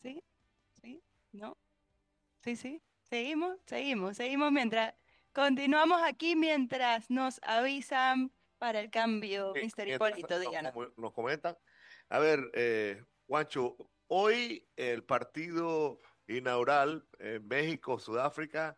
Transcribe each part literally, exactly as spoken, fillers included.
Sí, sí, ¿no? Sí, sí. Seguimos, seguimos, seguimos mientras continuamos aquí mientras nos avisan para el cambio, Sí, mister mientras Hipólito, nos, díganos. como- nos comentan. A ver, eh, Juancho, hoy el partido inaugural en México, Sudáfrica,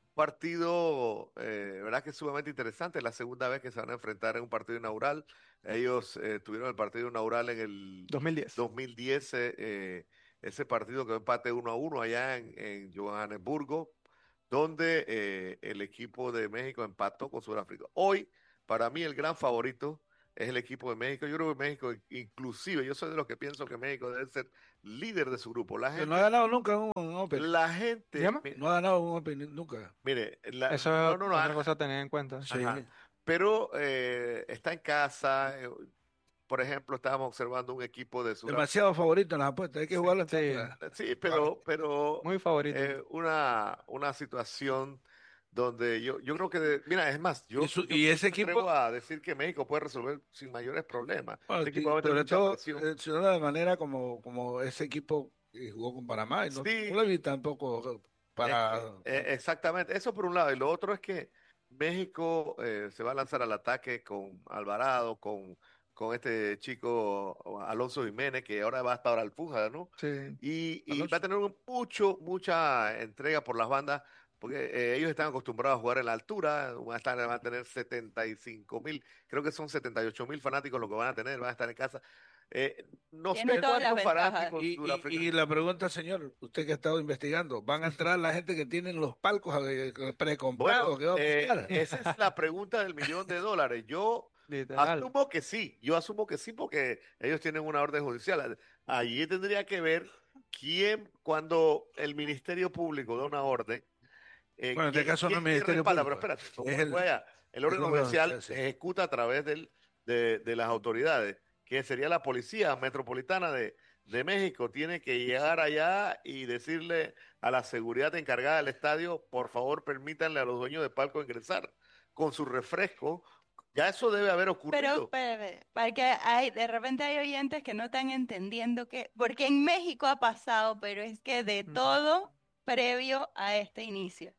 partido, eh, verdad que es sumamente interesante, la segunda vez que se van a enfrentar en un partido inaugural. Ellos eh, tuvieron el partido inaugural en el dos mil diez. dos mil diez, eh, eh, ese partido que empate uno a uno allá en, en Johannesburgo, donde eh, el equipo de México empató con Sudáfrica. Hoy, para mí, el gran favorito es el equipo de México. Yo creo que México, inclusive, yo soy de los que pienso que México debe ser líder de su grupo. La Pero no ha gente, ganado nunca un, un Open. la gente, ¿Llama? mi- No ha ganado un Open nunca. mire, la- Eso no, es no, no, otra ah, cosa a tener en cuenta. ajá, Sí. pero eh, está en casa. eh, por ejemplo, estábamos observando un equipo de Sudáfrica. Demasiado favorito en las apuestas. Hay que Sí, jugarlo en Sí, contra. sí, pero, pero muy favorito. eh, una, una situación donde yo, yo creo que, de- mira, es más, Y, yo, su- yo, y yo ese me atrevo equipo, a decir que México puede resolver sin mayores problemas. bueno, Ese equipo y va a meter sobre mucha todo, presión. eh, se da de manera como, como ese equipo que jugó con Panamá. Y no, no Sí, le vi tampoco es que, para. eh, exactamente, eso por un lado. Y lo otro es que México eh, se va a lanzar al ataque con Alvarado, con, con este chico Alonso Jiménez, que ahora va a estar al Fútbol, ¿no? Sí. Y, y va a Alonso. tener un- mucho, mucha entrega por las bandas, porque eh, ellos están acostumbrados a jugar en la altura. Van a estar, van a tener setenta y cinco mil, creo que son setenta y ocho mil fanáticos lo que van a tener, van a estar en casa. Eh, no Tiene sé todas las cuántos ventajas. fanáticos Y, y, y surafricanos. la pregunta, señor, usted que ha estado investigando, ¿van a entrar la gente que tienen los palcos eh, Bueno, precomprados que va a eh, apoyar? esa es la pregunta del millón de dólares. Yo Literal. asumo que sí, yo asumo que sí porque ellos tienen una orden judicial. Allí tendría que ver quién, cuando el Ministerio Público da una orden, eh, Bueno, en este ¿quién, caso no quién, es quién Ministerio respalda? Pero Público, espérate, no, es porque el, vaya, el el orden órgano judicial judicial, sí. ejecuta a través del, de, de las autoridades, que sería la Policía Metropolitana de, de México. Tiene que llegar allá y decirle a la seguridad encargada del estadio, por favor, permítanle a los dueños de palco ingresar con su refresco. Ya eso debe haber Pero, ocurrido. pero, para que hay, de repente hay oyentes que no están entendiendo que, porque en México ha pasado, pero es que de Ujú. todo previo a este inicio.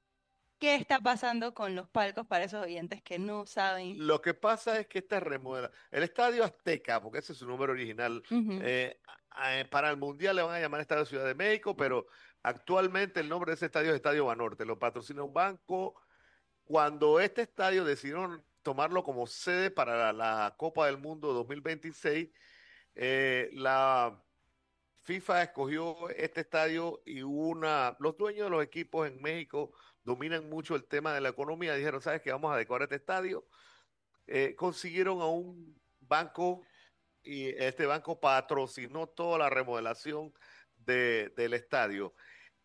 ¿Qué está pasando con los palcos para esos oyentes que no saben? Lo que pasa es que esta remodela, el Estadio Azteca, porque ese es su nombre original, Ujú. eh, a- a- para el Mundial le van a llamar Estadio Ciudad de México, pero actualmente el nombre de ese estadio es Estadio Banorte, lo patrocina un banco. Cuando este estadio decidieron tomarlo como sede para la, la Copa del Mundo dos mil veintiséis, eh, la FIFA escogió este estadio y hubo una, los dueños de los equipos en México dominan mucho el tema de la economía, dijeron, ¿sabes qué? Vamos a decorar este estadio. Eh, consiguieron a un banco y este banco patrocinó toda la remodelación de- del estadio.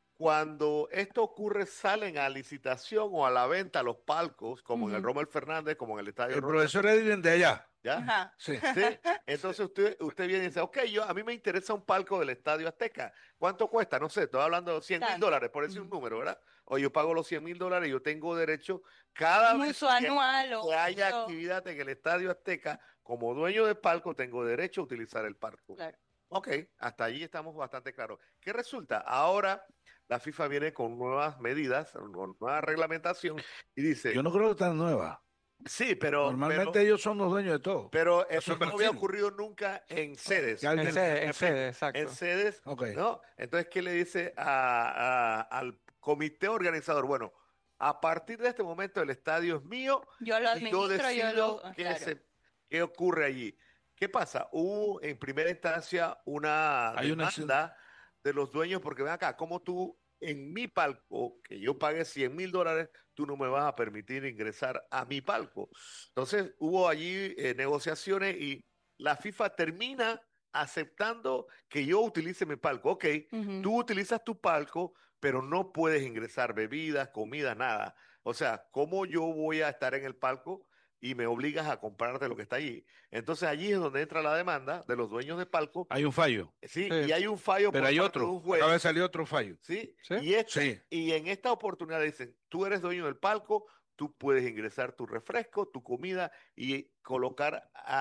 Cuando esto ocurre, salen a licitación o a la venta los palcos, como en el Ujú. Rommel Fernández, como en el Estadio El Rosa, profesor Edwin de allá, ¿ya? Ajá. sí. Sí. Entonces usted, usted viene y dice, ok, yo, a mí me interesa un palco del Estadio Azteca. ¿Cuánto cuesta? No sé, estoy hablando de cien mil Tanto. dólares, por decir un Ujú. número, ¿verdad? O yo pago los cien mil dólares y yo tengo derecho cada Un vez uso que, anual que o haya uso, actividad en el Estadio Azteca, como dueño de palco, tengo derecho a utilizar el palco. claro. Ok, hasta allí estamos bastante claros. ¿Qué resulta? Ahora la FIFA viene con nuevas medidas, con nueva reglamentación y Yo dice, no creo que tan nueva. sí, pero, Normalmente pero, ellos son los dueños de todo. pero Eso esto es no había Brasil. ocurrido nunca en Que sedes. En Me, alguien. sede, me en sede, explico. En exacto. sedes, Ok. ¿no? Entonces, ¿qué le dice a- a- al comité organizador? Bueno, a partir de este momento el estadio es mío Yo lo y yo administro, yo lo, decido ah, qué claro. se, qué ocurre allí. ¿Qué pasa? Hubo en primera instancia una Hay una acción. demanda de los dueños porque ven acá, ¿cómo tú en mi palco, que yo pagué cien mil dólares, tú no me vas a permitir ingresar a mi palco? Entonces hubo allí eh, negociaciones y la FIFA termina aceptando que yo utilice mi palco. Ok, Ujú. tú utilizas tu palco, pero no puedes ingresar bebidas, comida, nada. O sea, ¿cómo yo voy a estar en el palco y me obligas a comprarte lo que está allí? Entonces allí es donde entra la demanda de los dueños de palco. Hay un fallo. Sí, y Sí, hay un fallo Pero por hay parte de otro. un Acaba de juez. salir otro fallo. ¿Sí? sí. Y, esta, Sí. y en esta oportunidad dicen, tú eres dueño del palco, tú puedes ingresar tu refresco, tu comida y colocar a,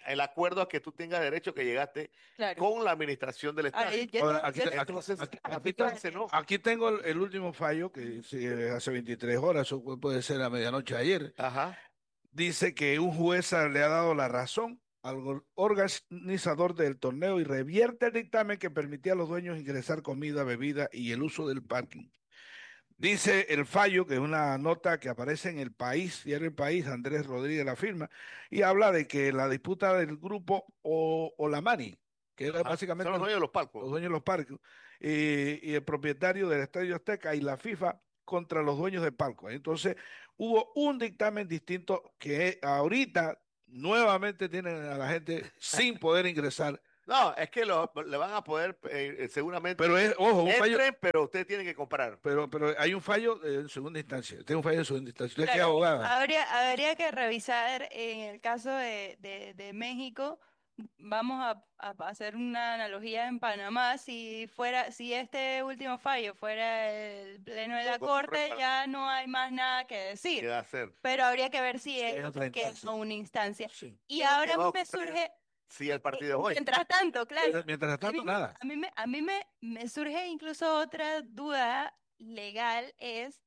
el acuerdo a que tú tengas derecho que llegaste Claro. con la administración del Ahora, estadio. yo- Ahora, aquí, yo- aquí- Entonces, aquí- aquí aquí está tengo- ese no. aquí tengo el, el último fallo, que sí, hace veintitrés horas, eso pu- puede ser a medianoche de ayer. Ajá. Dice que un juez le ha dado la razón al gor- organizador del torneo y revierte el dictamen que permitía a los dueños ingresar comida, bebida y el uso del parking. Dice el fallo, que es una nota que aparece en El País, diario El País, Andrés Rodríguez la firma, y habla de que la disputa del grupo o, Olamani, que era Ajá. Son básicamente los dueños de los los palcos. dueños de los parques, eh, y el propietario del Estadio Azteca y la FIFA contra los dueños de palcos. Entonces, hubo un dictamen distinto que ahorita nuevamente tienen a la gente sin poder ingresar. No, es que lo, le van a poder, eh, eh, seguramente, Pero es, ojo, un fallo, entren, pero ustedes tienen que comprar. pero, pero hay un fallo eh, en segunda instancia. Tengo un fallo en segunda instancia. Usted que es claro, abogada. habría, habría que revisar en el caso de, de, de México. Vamos a, a hacer una analogía en Panamá. Si fuera, si este último fallo fuera el pleno de la corte, ya no hay más nada que ¿Qué decir. va a hacer? Pero habría que ver si Es es otra que es instancia. una instancia. Sí. Y ahora No, me surge, Si el eh, partido es hoy. mientras tanto, claro, Pero mientras a tanto, mí, nada. a mí me, a mí me, me surge incluso otra duda legal, es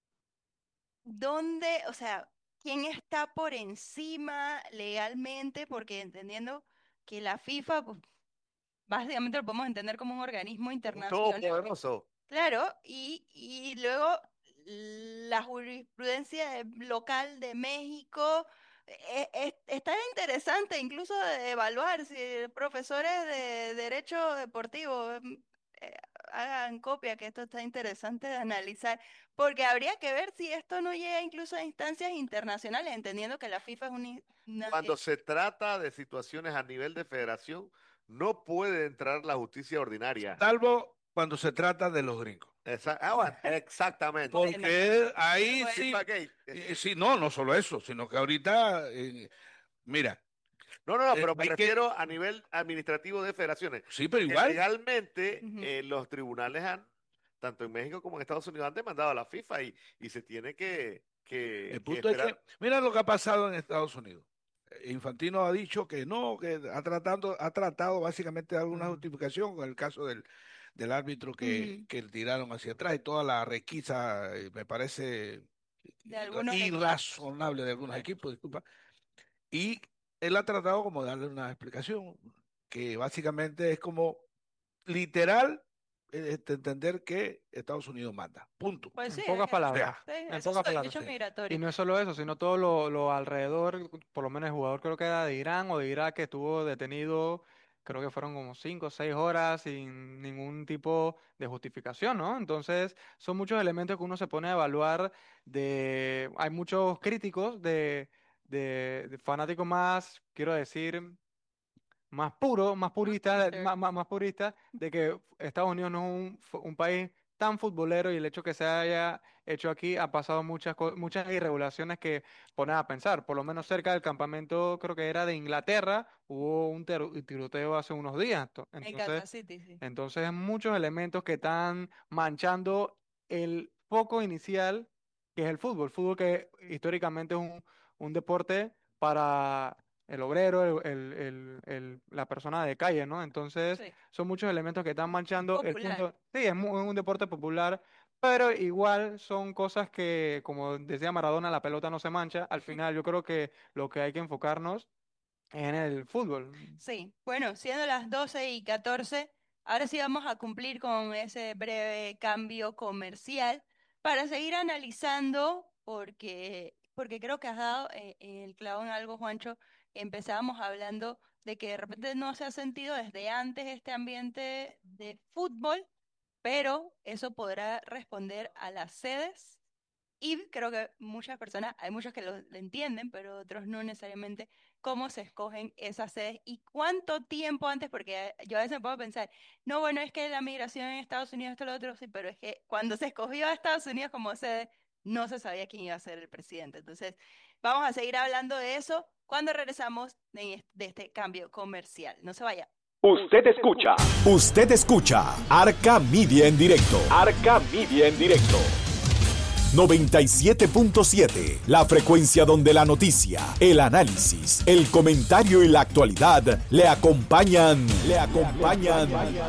dónde, o sea, quién está por encima legalmente, porque entendiendo que la FIFA, pues, básicamente lo podemos entender como un organismo Un internacional. todopoderoso. Claro, y, y luego la jurisprudencia de- local de México eh, es- está interesante incluso de evaluar si profesores de derecho deportivo mm, eh, hagan copia, que esto está interesante de analizar, porque habría que ver si esto no llega incluso a instancias internacionales, entendiendo que la FIFA es una, in- una- Cuando se trata de situaciones a nivel de federación, no puede entrar la justicia ordinaria. Salvo cuando se trata de los gringos. Esa- ah, bueno, exactamente. Porque ahí Bueno. sí, FIFA Gate. eh, sí, no, no solo eso, sino que ahorita, eh, mira, No, no, no, eh, pero me hay que, refiero a nivel administrativo de federaciones. sí, pero Que igual, legalmente Ujú. eh, los tribunales han, tanto en México como en Estados Unidos, han demandado a la FIFA y, y se tiene que, que, el que punto es esperar. que, mira lo que ha pasado en Estados Unidos. Eh, Infantino ha dicho que no, que ha tratado, ha tratado básicamente de dar una justificación con el caso del, del árbitro que, Ujú. que tiraron hacia atrás y toda la requisa, eh, me parece De algunos equipos. irrazonable de algunos equipos, disculpa. Y él ha tratado como de darle una explicación, que básicamente es como literal eh, este, entender que Estados Unidos manda. Punto. Pues sí, En es pocas eso. palabras, Sí, en eso es pocas su palabras. derecho sí. Y migratorio. no es solo eso, sino todo lo, lo alrededor, por lo menos el jugador creo que era de Irán o de Irak que estuvo detenido, creo que fueron como cinco o seis horas sin ningún tipo de justificación, ¿no? Entonces, son muchos elementos que uno se pone a evaluar de... Hay muchos críticos de, de, de fanáticos más, quiero decir más puro, más purista, Sure. más, más, más purista, de que Estados Unidos no es un, fu- un país tan futbolero y el hecho que se haya hecho aquí ha pasado muchas, co- muchas irregulaciones que ponen a pensar. Por lo menos cerca del campamento, creo que era de Inglaterra, hubo un teru- tiroteo hace unos días. to- En Entonces, Kansas City, sí. entonces, muchos elementos que están manchando el foco inicial, que es el fútbol. Fútbol que históricamente es un, un deporte para el obrero, el, el- el- el- la persona de calle, ¿no? Entonces, Sí. son muchos elementos que están manchando el Popular. punto. Sí, es, mu- es un deporte popular, pero igual son cosas que, como decía Maradona, la pelota no se mancha. Al final, yo creo que lo que hay que enfocarnos es en el fútbol. Sí, bueno, siendo las doce y catorce, ahora sí vamos a cumplir con ese breve cambio comercial para seguir analizando, porque, porque creo que has dado eh, el clavo en algo, Juancho. Empezábamos hablando de que de repente no se ha sentido desde antes este ambiente de fútbol, pero eso podrá responder a las sedes y creo que muchas personas, hay muchos que lo, lo entienden, pero otros no necesariamente, cómo se escogen esas sedes y cuánto tiempo antes, porque yo a veces me puedo pensar, no, bueno, es que la migración en Estados Unidos, esto, lo otro, sí, pero es que cuando se escogió a Estados Unidos como sede, no se sabía quién iba a ser el presidente. Entonces, vamos a seguir hablando de eso cuando regresamos de, est- de este cambio comercial. No se vaya. Usted escucha Usted escucha Arca Media en directo. Arca Media en directo. noventa y siete punto siete, la frecuencia donde la noticia, el análisis, el comentario y la actualidad le acompañan, le acompañan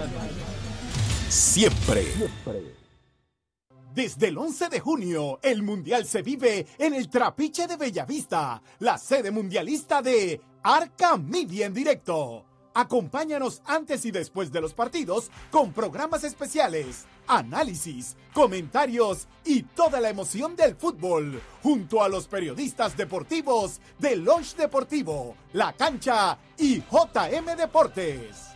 siempre. Desde el once de junio, el Mundial se vive en el Trapiche de Bellavista, la sede mundialista de Arca Media en directo. Acompáñanos antes y después de los partidos con programas especiales, análisis, comentarios y toda la emoción del fútbol, junto a los periodistas deportivos de Lunch Deportivo, La Cancha y J M Deportes.